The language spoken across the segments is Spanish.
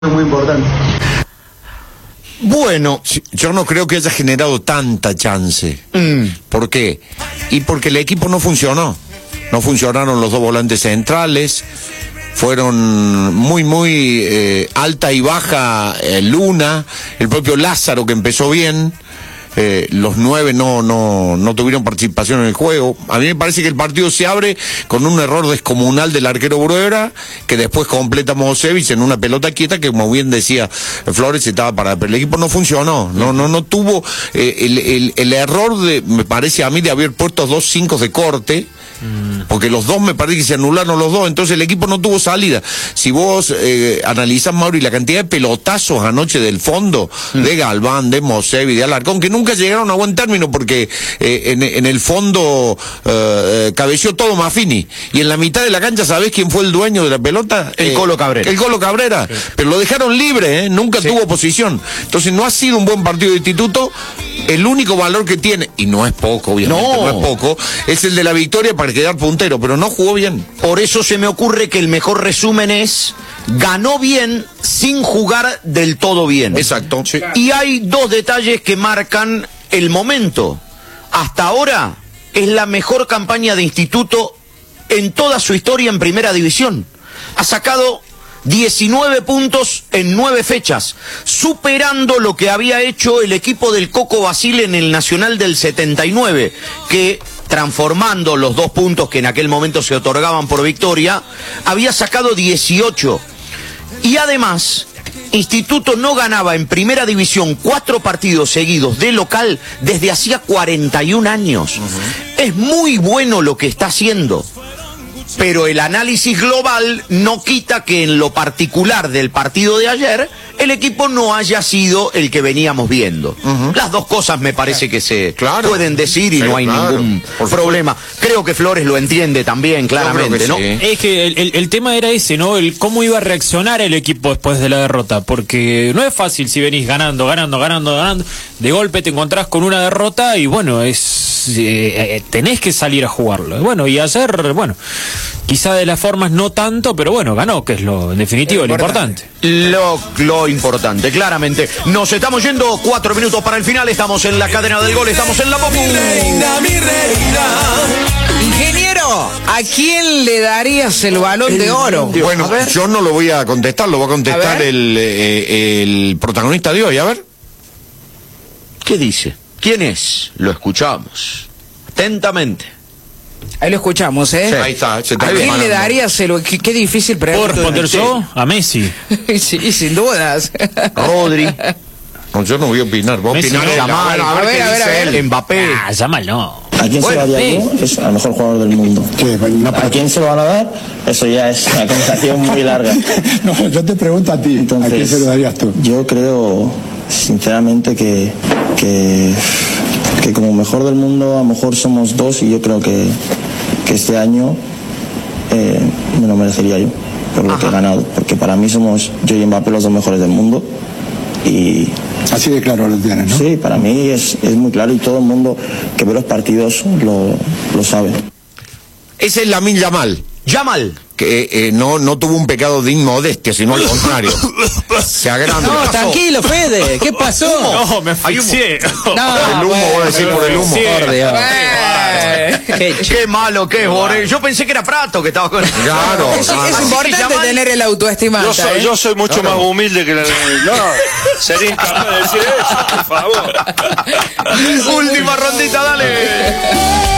muy importante. Bueno, yo no creo que haya generado tanta chance. ¿Por qué? Y porque el equipo no funcionó. No funcionaron los dos volantes centrales. Fueron muy alta y baja Luna, el propio Lázaro, que empezó bien. Los 9 no tuvieron participación en el juego. A mí me parece que el partido se abre con un error descomunal del arquero Bruera, que después completa Mosevich en una pelota quieta que, como bien decía Flores, estaba para... Pero el equipo no funcionó, no tuvo el error me parece a mí, de haber puesto 2 5 de corte, porque los dos me parece que se anularon los dos, entonces el equipo no tuvo salida. Si vos analizás, Mauri, la cantidad de pelotazos anoche del fondo, de Galván, de Mosevich, de Alarcón, que nunca llegaron a buen término, porque en el fondo cabeció todo Maffini, y en la mitad de la cancha, ¿sabés quién fue el dueño de la pelota? El Colo Cabrera. El Colo Cabrera, sí. Pero lo dejaron libre, nunca tuvo posición. Entonces no ha sido un buen partido de Instituto. El único valor que tiene, y no es poco, obviamente, no es poco, es el de la victoria para quedar puntero, pero no jugó bien. Por eso se me ocurre que el mejor resumen es: ganó bien sin jugar del todo bien. Exacto. Sí. Y hay dos detalles que marcan el momento. Hasta ahora es la mejor campaña de Instituto en toda su historia en Primera División. Ha sacado 19 puntos en 9 fechas, superando lo que había hecho el equipo del Coco Basile en el Nacional del 79, que, transformando los 2 puntos que en aquel momento se otorgaban por victoria, había sacado 18. Y además, Instituto no ganaba en Primera División 4 partidos seguidos de local desde hacía 41 años. Es muy bueno lo que está haciendo, pero el análisis global no quita que en lo particular del partido de ayer el equipo no haya sido el que veníamos viendo. Las dos cosas me parece que se pueden decir y no hay ningún problema. Creo que Flores lo entiende también claramente, ¿no? Sí. Es que el tema era ese, ¿no? El cómo iba a reaccionar el equipo después de la derrota, porque no es fácil si venís ganando, de golpe te encontrás con una derrota y bueno, tenés que salir a jugarlo. Bueno, y ayer, quizá de las formas no tanto, pero bueno, ganó, que es en definitiva lo importante. Lo importante, claramente. Nos estamos yendo, 4 minutos para el final, estamos en la cadena del gol, estamos en la Popu. Mi reina. Ingeniero, ¿a quién le darías el Balón de Oro? Bueno, yo no lo voy a contestar, lo va a contestar el protagonista de hoy, a ver. ¿Qué dice? ¿Quién es? Lo escuchamos atentamente. Ahí lo escuchamos, ¿eh? Sí, ahí está. ¿A quién le darías el... Qué difícil pregunta. ¿Puedo responder yo? A Messi. Sí, sin dudas. Rodri. No, yo no voy a opinar. Vos opinás. Yamal, a ver. Mbappé. Yamal no. ¿A quién se lo daría yo? Es al mejor jugador del mundo. ¿A quién se lo van a dar? Eso ya es una conversación muy larga. No, yo te pregunto a ti. Entonces, ¿a quién se lo darías tú? Yo creo, sinceramente, que como mejor del mundo, a lo mejor somos 2, y yo creo que este año me lo merecería yo, por lo que he ganado. Porque para mí somos yo y Mbappé los 2 mejores del mundo. Y así de claro lo tienes, ¿no? Sí, para mí es muy claro, y todo el mundo que ve los partidos lo sabe. Ese es Lamine Yamal. Que no tuvo un pecado de inmodestia, sino al contrario. Se agranda. No, tranquilo, Fede. ¿Qué pasó? No, me asfixié. El humo, voy a decir por el humo. Por Dios. Qué malo que es, Borrell. Yo pensé que era Prato que estaba con... Claro. Es importante tener el autoestima. Yo soy mucho más humilde que la... No, sería incapaz de decir eso, por favor. Última rondita, dale.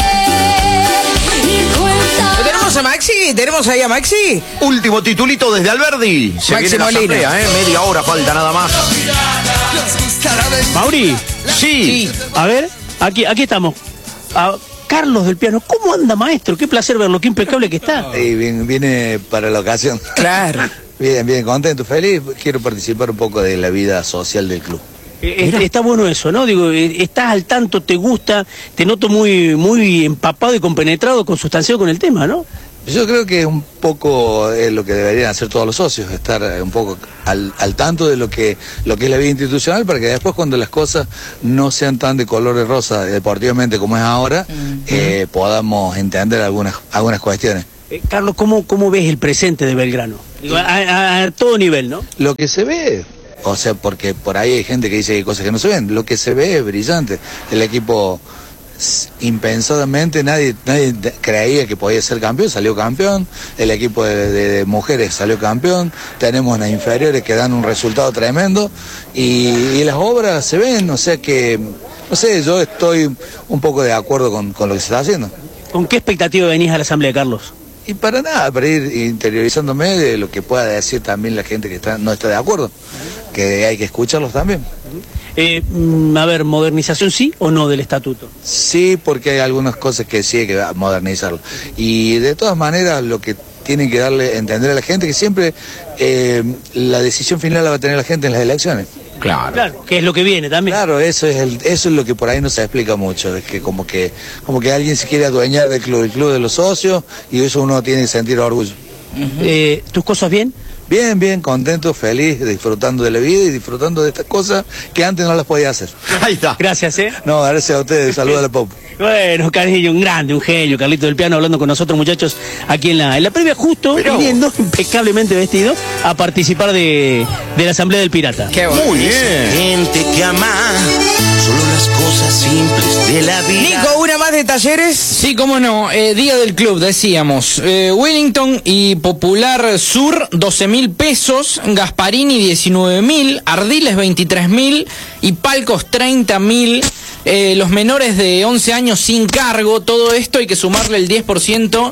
¿Tenemos ahí a Maxi? Último titulito desde Alberdi. Se Maxi viene la Molina. asamblea, media hora falta nada más. Mauri, Sí. a ver, aquí estamos. Carlos del piano, ¿cómo anda, maestro? Qué placer verlo, qué impecable que está. Viene para la ocasión. Claro. Bien, contento, feliz. Quiero participar un poco de la vida social del club. Está bueno eso, ¿no? Digo, estás al tanto, te gusta, te noto muy empapado y compenetrado, consustanciado con el tema, ¿no? Yo creo que es un poco lo que deberían hacer todos los socios, estar un poco al tanto de lo que es la vida institucional, para que después, cuando las cosas no sean tan de color de rosa deportivamente como es ahora, podamos entender algunas cuestiones. Carlos, ¿cómo ves el presente de Belgrano? Digo, a todo nivel, ¿no? Lo que se ve, o sea, porque por ahí hay gente que dice que hay cosas que no se ven, lo que se ve es brillante. El equipo, impensadamente, nadie creía que podía ser campeón, salió campeón. El equipo de mujeres salió campeón. Tenemos las inferiores que dan un resultado tremendo. Y las obras se ven, o sea que, no sé, yo estoy un poco de acuerdo con lo que se está haciendo. ¿Con qué expectativa venís a la asamblea, Carlos? Y para nada, para ir interiorizándome de lo que pueda decir también la gente que no está de acuerdo, que hay que escucharlos también. A ver, ¿modernización sí o no del estatuto? Sí, porque hay algunas cosas que sí hay que modernizarlo. Y de todas maneras, lo que tienen que darle a entender a la gente que siempre la decisión final la va a tener la gente en las elecciones. Claro, que es lo que viene también. Claro, eso es lo que por ahí no se explica mucho, es que como que alguien se quiere adueñar del club de los socios, y eso uno tiene que sentir orgullo. ¿Tus cosas bien? Bien, contento, feliz, disfrutando de la vida y disfrutando de estas cosas que antes no las podía hacer. Ahí está. Gracias, No, gracias a ustedes, saludos a la Popo. Bueno, cariño, un grande, un genio, Carlito del Piano, hablando con nosotros, muchachos, aquí en la previa, justo viniendo impecablemente vestido a participar de la Asamblea del Pirata. Qué bueno. Muy bien. Gente que ama solo las cosas simples de la vida. Nico, ¿una más de Talleres? Sí, cómo no. Día del club, decíamos. Wellington y Popular Sur, 12.000 pesos. Gasparini, 19.000. Ardiles, 23.000. Y Palcos, 30.000. Los menores de 11 años sin cargo. Todo esto hay que sumarle el 10%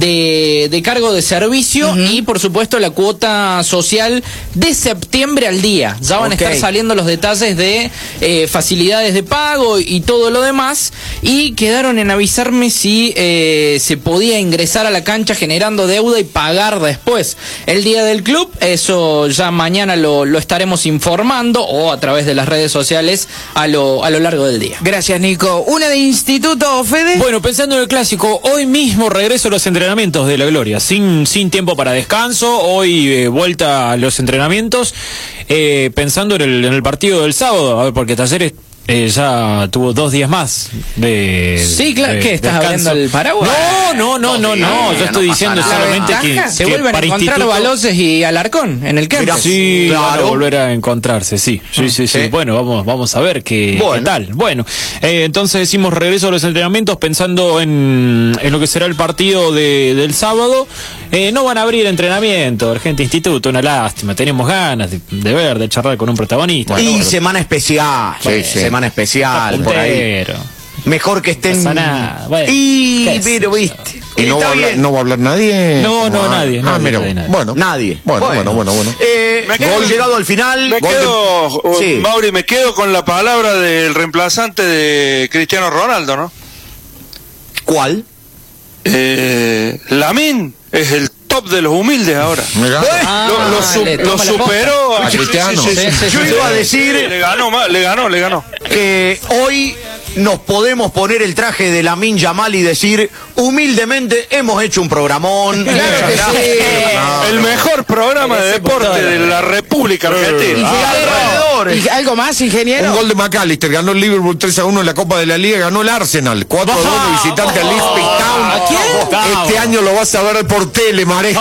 de cargo de servicio y, por supuesto, la cuota social de septiembre al día. Ya van a estar saliendo los detalles de facilidades de pago y todo lo demás. Y quedaron en avisarme si se podía ingresar a la cancha generando deuda y pagar después el día del club. Eso ya mañana lo estaremos informando, o a través de las redes sociales a lo largo del día. Gracias, Nico. ¿Una de Instituto, Fede? Bueno, pensando en el clásico, hoy mismo regreso a los entrenamientos de la Gloria, sin tiempo para descanso. Hoy vuelta a los entrenamientos, pensando en el partido del sábado, a ver, porque Talleres ya tuvo 2 días más de sí, claro. ¿Qué estás hablando del paraguas? No, yo estoy diciendo solamente que se vuelven a encontrar Baloses y Alarcón en el campo. Sí, claro, van a volver a encontrarse, sí. Bueno, vamos a ver qué tal. Bueno, entonces decimos regreso a los entrenamientos pensando en lo que será el partido del sábado. No van a abrir entrenamiento, Argenta Instituto, una lástima. Tenemos ganas de charlar con un protagonista. Bueno, semana especial. Semana especial por ahí. Mejor que estén. No pasa nada. Bueno, pero viste. ¿Y no va a hablar nadie? No, nadie. Bueno, nadie. Bueno. Hemos llegado al final. Mauri, me quedo con la palabra del reemplazante de Cristiano Ronaldo, ¿no? ¿Cuál? Lamine es el top de los humildes ahora. Lo superó a Cristiano. Yo iba a decir, le ganó. Que hoy nos podemos poner el traje de Lamine Yamal y decir, humildemente, hemos hecho un programón. Claro que sí. El mejor programa de deporte de la República Argentina. ¿Y algo más, ingeniero? Un gol de McAllister, ganó el Liverpool 3-1 en la Copa de la Liga, ganó el Arsenal 4-1 visitante al Ipswich Town. Este año lo vas a ver por tele, Maresca.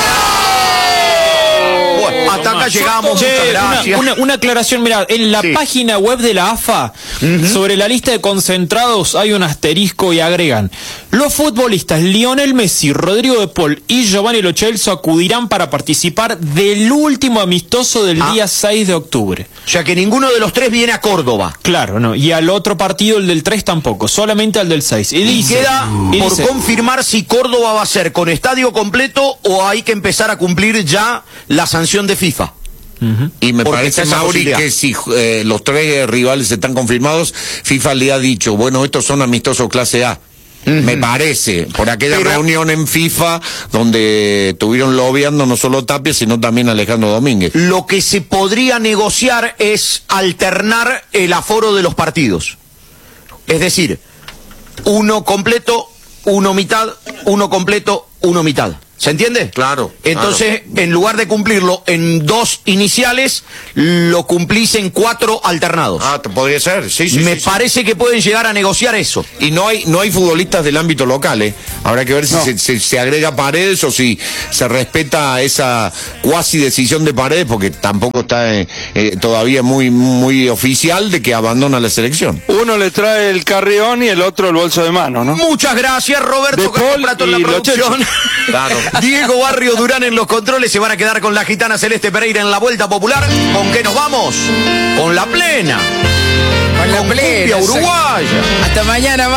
Hasta acá llegamos, muchas gracias. Una aclaración, mira, en la página web de la AFA, sobre la lista de concentrados hay un asterisco y agregan: los futbolistas Lionel Messi, Rodrigo de Paul y Giovanni Lo Celso acudirán para participar del último amistoso del día 6 de octubre. O sea que ninguno de los 3 viene a Córdoba. Claro, no. Y al otro partido, el del 3 tampoco, solamente al del 6. Y queda por confirmar si Córdoba va a ser con estadio completo o hay que empezar a cumplir ya la sanción de FIFA. Y me parece, Mauri, que si los 3 rivales están confirmados, FIFA le ha dicho, bueno, estos son amistosos clase A. Me parece, por aquella reunión en FIFA donde estuvieron lobbyando no solo Tapia, sino también Alejandro Domínguez. Lo que se podría negociar es alternar el aforo de los partidos. Es decir, uno completo, uno mitad, uno completo, uno mitad. ¿Se entiende? Claro. Entonces, en lugar de cumplirlo en 2 iniciales, lo cumplís en 4 alternados. Ah, podría ser, sí. Me parece que pueden llegar a negociar eso. Y no hay futbolistas del ámbito local, ¿eh? Habrá que ver si se agrega Paredes o si se respeta esa cuasi decisión de Paredes, porque tampoco está todavía muy oficial de que abandona la selección. Uno le trae el carrión y el otro el bolso de mano, ¿no? Muchas gracias, Roberto Plato en la producción. Claro. Diego Barrio Durán en los controles. Se van a quedar con la gitana Celeste Pereira en la Vuelta Popular. ¿Con qué nos vamos? Con la plena. Con la plena. Cumbia uruguaya. Hasta mañana.